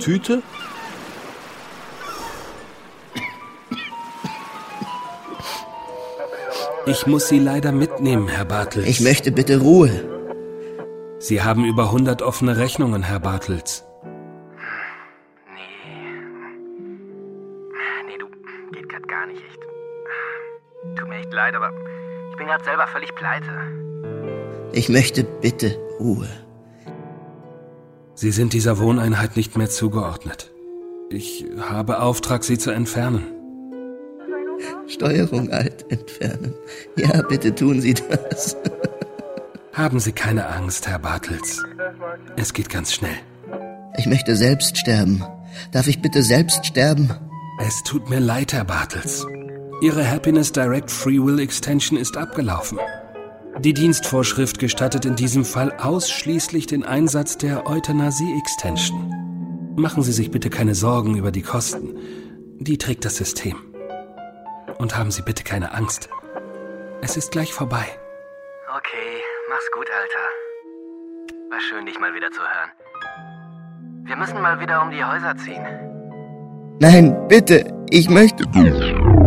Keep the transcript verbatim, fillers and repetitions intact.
Tüte? Ich muss Sie leider mitnehmen, Herr Bartels. Ich möchte bitte Ruhe. Sie haben über hundert offene Rechnungen, Herr Bartels. Nee. Nee, du, geht grad gar nicht, echt. Tut mir echt leid, aber ich bin grad selber völlig pleite. Ich möchte bitte Ruhe. Sie sind dieser Wohneinheit nicht mehr zugeordnet. Ich habe Auftrag, Sie zu entfernen. Steuerung Alt entfernen. Ja, bitte tun Sie das. Haben Sie keine Angst, Herr Bartels. Es geht ganz schnell. Ich möchte selbst sterben. Darf ich bitte selbst sterben? Es tut mir leid, Herr Bartels. Ihre Happiness Direct Free Will Extension ist abgelaufen. Die Dienstvorschrift gestattet in diesem Fall ausschließlich den Einsatz der Euthanasie Extension. Machen Sie sich bitte keine Sorgen über die Kosten. Die trägt das System. Und haben Sie bitte keine Angst. Es ist gleich vorbei. Okay, mach's gut, Alter. War schön, dich mal wieder zu hören. Wir müssen mal wieder um die Häuser ziehen. Nein, bitte, ich möchte...